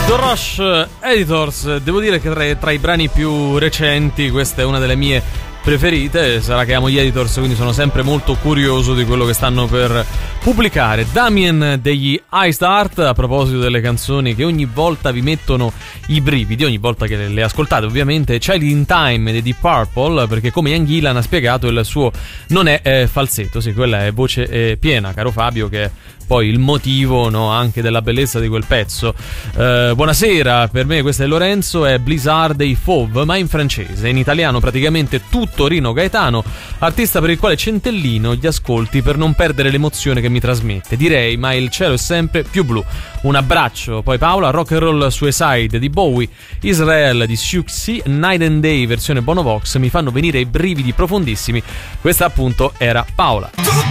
Rush Editors, devo dire che tra i brani più recenti questa è una delle mie preferite. Sarà che amo gli Editors, quindi sono sempre molto curioso di quello che stanno per pubblicare. Damien degli Iced Heart, a proposito delle canzoni che ogni volta vi mettono i brividi, ogni volta che le ascoltate ovviamente. Child in Time dei Deep Purple, perché come Ian Gillan ha spiegato il suo non è falsetto, sì, quella è voce piena, caro Fabio, che è poi il motivo, no, anche della bellezza di quel pezzo. Buonasera, per me questo è Lorenzo, è Blizzard dei Fauve, ma in francese. In italiano praticamente tutto Rino Gaetano, artista per il quale centellino gli ascolti per non perdere l'emozione che mi trasmette. Direi, ma il cielo è sempre più blu. Un abbraccio. Poi Paola, Rock and Roll Suicide di Bowie, Israel di Siouxsie, Night and Day versione Bonovox mi fanno venire i brividi profondissimi. Questa appunto era Paola.